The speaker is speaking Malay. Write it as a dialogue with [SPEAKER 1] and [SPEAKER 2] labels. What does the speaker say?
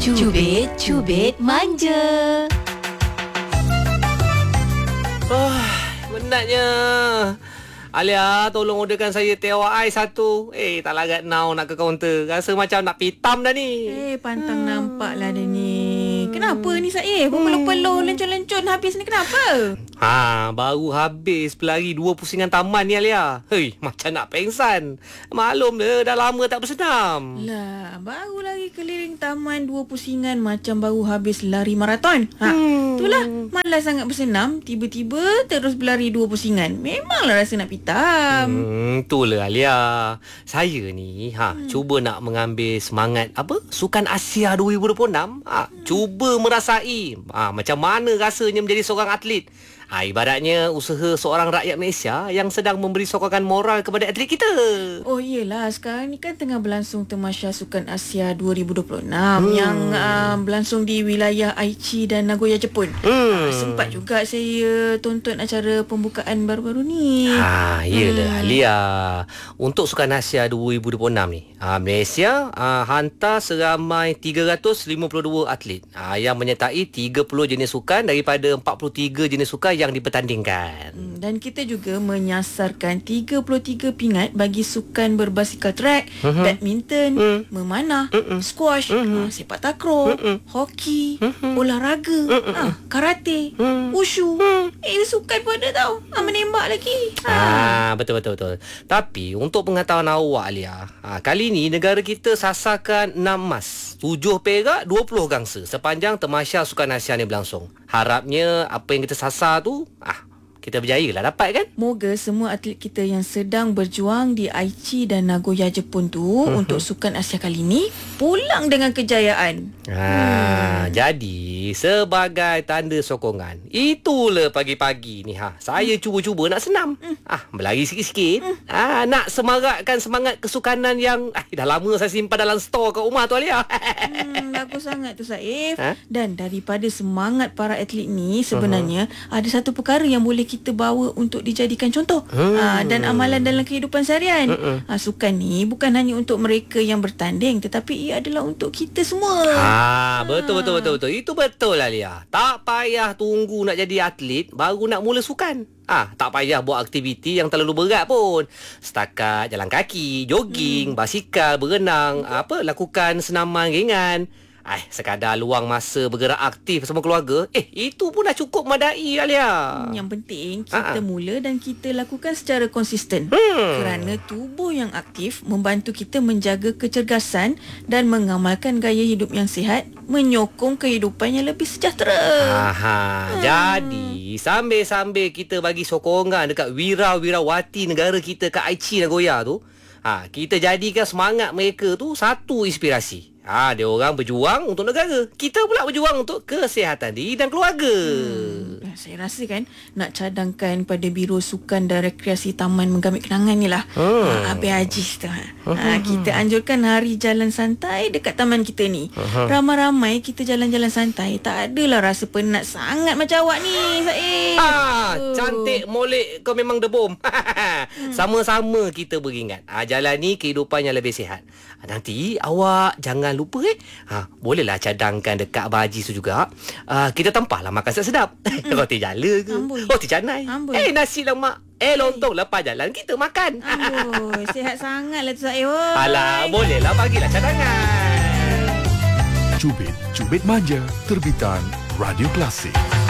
[SPEAKER 1] Cubit Manja.
[SPEAKER 2] Penatnya. Alia, tolong orderkan saya teh awak ais satu. Tak larat now nak ke kaunter. Rasa macam nak pitam dah ni.
[SPEAKER 3] Pantang nampaklah dia ni. Kenapa ni Saif? Peluh-peluh, lencon-lencon habis ni kenapa?
[SPEAKER 2] Baru habis pelari 2 pusingan taman ni Alia. Macam nak pengsan. Maklum dah lama tak bersenam.
[SPEAKER 3] Lah, baru lari keliling taman 2 pusingan macam baru habis lari maraton. Itulah, malas sangat bersenam, tiba-tiba terus berlari 2 pusingan. Memanglah rasa nak pitam.
[SPEAKER 2] Itulah Alia. Saya ni cuba nak mengambil semangat Sukan Asia 2026. Cuba merasai macam mana rasanya menjadi seorang atlet. Ibaratnya usaha seorang rakyat Malaysia yang sedang memberi sokongan moral kepada atlet kita.
[SPEAKER 3] Oh iyalah, sekarang ni kan tengah berlangsung Tamasya Sukan Asia 2026 yang berlangsung di wilayah Aichi dan Nagoya, Jepun. Sempat juga saya tonton acara pembukaan baru-baru ni.
[SPEAKER 2] Iyalah Alia. Untuk Sukan Asia 2026 ni, Malaysia hantar seramai 352 atlet yang menyertai 30 jenis sukan daripada 43 jenis sukan yang dipertandingkan.
[SPEAKER 3] Dan kita juga menyasarkan 33 pingat bagi sukan berbasikal track, badminton, memanah, squash, sepak takraw, hoki, olahraga, karate, wushu. Sukan pun ada tau. Menembak lagi.
[SPEAKER 2] Betul. Tapi untuk pengetahuan awak Alia, kali ni negara kita sasarkan 6 emas, 7 perak, 20 gangsa sepanjang Tamasya Sukan Asia ni berlangsung. Harapnya apa yang kita sasar tu kita berjaya lah dapat kan.
[SPEAKER 3] Moga semua atlet kita yang sedang berjuang di Aichi dan Nagoya, Jepun tu untuk Sukan Asia kali ni pulang dengan kejayaan.
[SPEAKER 2] Jadi sebagai tanda sokongan, itulah pagi-pagi ni saya cuba-cuba nak senam. Berlari sikit-sikit. Nak semarakkan semangat kesukanan yang dah lama saya simpan dalam stor kat rumah tu Alia.
[SPEAKER 3] Bagus sangat tu Saif. Dan daripada semangat para atlet ni sebenarnya ada satu perkara yang boleh kita bawa untuk dijadikan contoh dan amalan dalam kehidupan seharian. Sukan ni bukan hanya untuk mereka yang bertanding, tetapi ia adalah untuk kita semua.
[SPEAKER 2] Betul. Itu betul Alia. Tak payah tunggu nak jadi atlet baru nak mula sukan. Tak payah buat aktiviti yang terlalu berat pun. Setakat jalan kaki, jogging, basikal, berenang, lakukan senaman ringan. Sekadar luang masa bergerak aktif bersama keluarga, itu pun dah cukup memadai Alia.
[SPEAKER 3] Yang penting kita mula dan kita lakukan secara konsisten. Kerana tubuh yang aktif membantu kita menjaga kecergasan dan mengamalkan gaya hidup yang sihat, menyokong kehidupan yang lebih sejahtera.
[SPEAKER 2] Jadi sambil-sambil kita bagi sokongan dekat wira-wirawati negara kita kat Aichi Nagoya tu, kita jadikan semangat mereka tu satu inspirasi. Dia orang berjuang untuk negara, kita pula berjuang untuk kesihatan diri dan keluarga.
[SPEAKER 3] Saya rasa kan nak cadangkan pada Biro Sukan dan Rekreasi Taman Menggamit Kenangan ni lah. Habis Hajiz tu. Kita anjurkan hari jalan santai dekat taman kita ni. Ramai-ramai kita jalan-jalan santai. Tak adalah rasa penat sangat macam awak ni, Saif.
[SPEAKER 2] Cantik molek kau memang debom. Sama-sama kita beringat jalani kehidupan yang lebih sihat. Nanti awak jangan lupa bolehlah cadangkan dekat Abang Haji tu juga. Kita tempahlah makan sedap. Roti jala ke, roti canai, nasi lemak, lontong lepas jalan kita makan.
[SPEAKER 3] Sihat sangat lah tu Saif.
[SPEAKER 2] Alah, bolehlah bagilah cadangan.
[SPEAKER 4] Cubit Manja terbitan Radio Klasik.